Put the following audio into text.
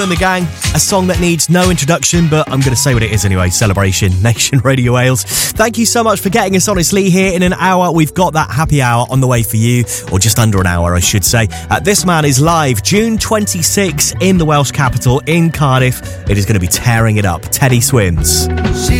And the gang, a song that needs no introduction, but I'm going to say what it is anyway. Celebration, Nation Radio Wales. Thank you so much for getting us honestly here in an hour. We've got that happy hour on the way for you, or just under an hour, I should say. This man is live June 26 in the Welsh capital, in Cardiff. It is going to be tearing it up. Teddy Swims. She